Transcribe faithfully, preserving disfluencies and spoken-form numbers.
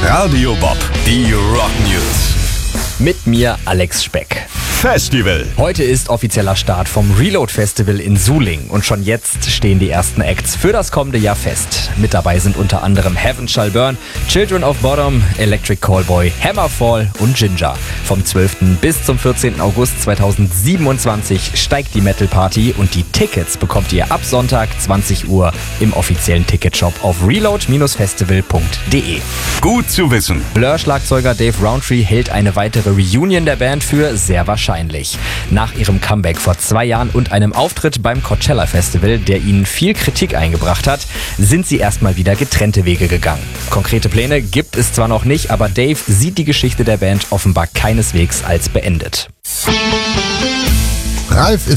Radio Bob, die Rock News. Mit mir Alex Speck. Festival. Heute ist offizieller Start vom Reload Festival in Suling und schon jetzt stehen die ersten Acts für das kommende Jahr fest. Mit dabei sind unter anderem Heaven Shall Burn, Children of Bodom, Electric Callboy, Hammerfall und Ginger. Vom zwölften bis zum vierzehnten August zweitausendsiebenundzwanzig steigt die Metal Party und die Tickets bekommt ihr ab Sonntag zwanzig Uhr im offiziellen Ticketshop auf reload festival punkt de. Gut zu wissen. Blur-Schlagzeuger Dave Rowntree hält eine weitere Reunion der Band für sehr wahrscheinlich. Nach ihrem Comeback vor zwei Jahren und einem Auftritt beim Coachella Festival, der ihnen viel Kritik eingebracht hat, sind sie erstmal wieder getrennte Wege gegangen. Konkrete Pläne gibt es zwar noch nicht, aber Dave sieht die Geschichte der Band offenbar keineswegs als beendet. Ralf ist